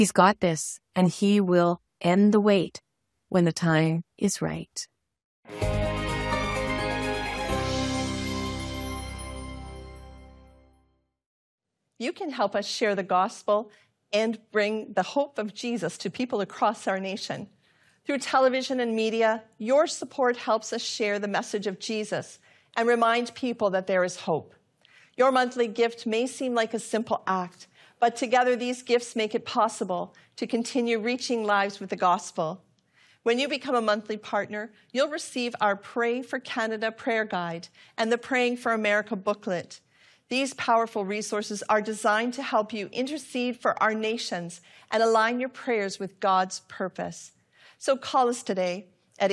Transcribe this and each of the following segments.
He's got this, and He will end the wait when the time is right. You can help us share the gospel and bring the hope of Jesus to people across our nation. Through television and media, your support helps us share the message of Jesus and remind people that there is hope. Your monthly gift may seem like a simple act, but together these gifts make it possible to continue reaching lives with the gospel. When you become a monthly partner, you'll receive our Pray for Canada prayer guide and the Praying for America booklet. These powerful resources are designed to help you intercede for our nations and align your prayers with God's purpose. So call us today at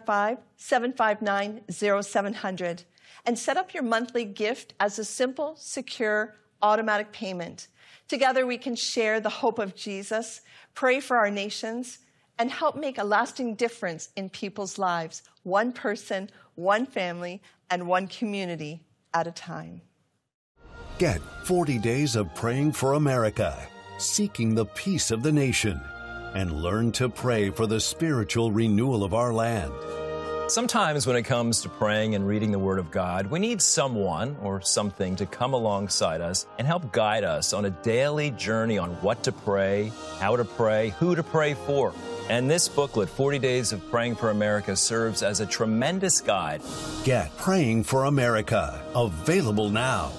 855-759-0700 and set up your monthly gift as a simple, secure, automatic payment. Together we can share the hope of Jesus, pray for our nations, and help make a lasting difference in people's lives, one person, one family, and one community at a time. Get 40 days of praying for America, seeking the peace of the nation, and learn to pray for the spiritual renewal of our land. Sometimes when it comes to praying and reading the Word of God, we need someone or something to come alongside us and help guide us on a daily journey on what to pray, how to pray, who to pray for. And this booklet, 40 Days of Praying for America, serves as a tremendous guide. Get Praying for America, available now.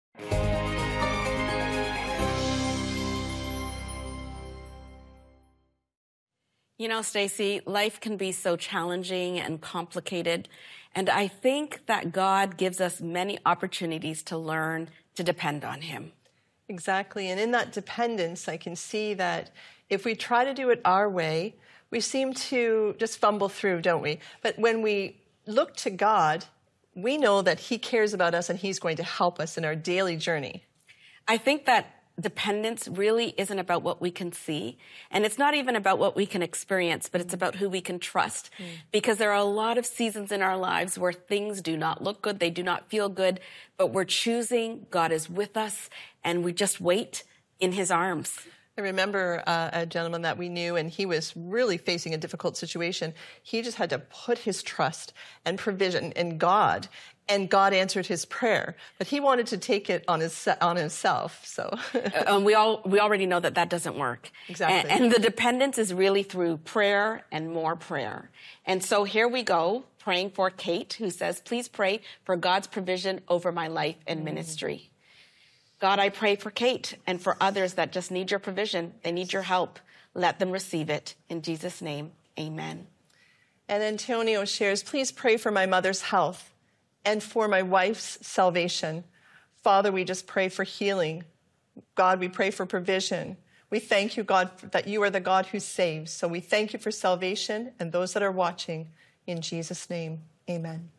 You know, Stacey, life can be so challenging and complicated, and I think that God gives us many opportunities to learn to depend on Him. Exactly, and in that dependence, I can see that if we try to do it our way, we seem to just fumble through, don't we? But when we look to God, we know that He cares about us and He's going to help us in our daily journey. I think that dependence really isn't about what we can see, and it's not even about what we can experience, but it's about who we can trust. Because there are a lot of seasons in our lives where things do not look good, they do not feel good, but we're choosing God is with us, and we just wait in His arms. I remember a gentleman that we knew, and he was really facing a difficult situation. He just had to put his trust and provision in God, and God answered his prayer. But he wanted to take it on himself. So we already know that that doesn't work. Exactly. And the dependence is really through prayer and more prayer. And so here we go, praying for Kate, who says, please pray for God's provision over my life and ministry. God, I pray for Kate and for others that just need your provision. They need your help. Let them receive it. In Jesus' name, amen. And Antonio shares, please pray for my mother's health and for my wife's salvation. Father, we just pray for healing. God, we pray for provision. We thank you, God, that you are the God who saves. So we thank you for salvation and those that are watching. In Jesus' name, amen.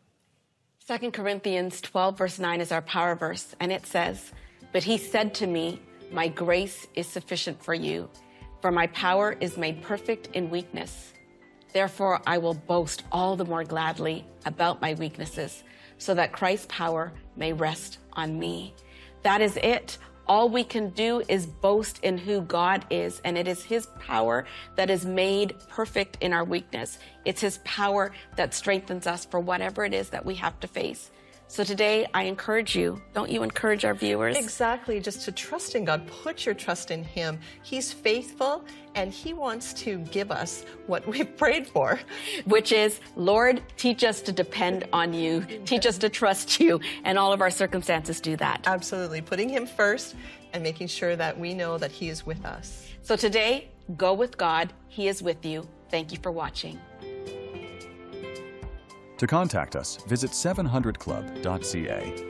2 Corinthians 12, verse 9 is our power verse, and it says, but he said to me, my grace is sufficient for you, for my power is made perfect in weakness. Therefore, I will boast all the more gladly about my weaknesses, so that Christ's power may rest on me. That is it. All we can do is boast in who God is, and it is His power that is made perfect in our weakness. It's His power that strengthens us for whatever it is that we have to face. So today, I encourage you, don't you encourage our viewers? Exactly, just to trust in God. Put your trust in Him. He's faithful, and He wants to give us what we've prayed for. Which is, Lord, teach us to depend on you. Teach us to trust you, and all of our circumstances do that. Absolutely, putting Him first and making sure that we know that He is with us. So today, go with God. He is with you. Thank you for watching. To contact us, visit 700club.ca.